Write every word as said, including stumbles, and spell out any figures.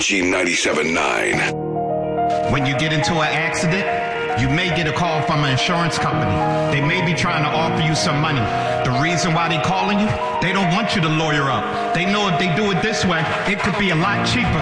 Energy ninety-seven point nine. When you get into an accident, you may get a call from an insurance company. They may be trying to offer you some money. The reason why they're calling you, they don't want you to lawyer up. They know if they do it this way, it could be a lot cheaper.